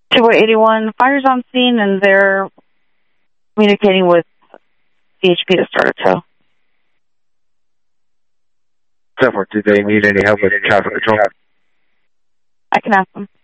281, fire's on scene, and they're communicating with CHP to start a tow. So far, do they need any help with traffic control? I can ask them.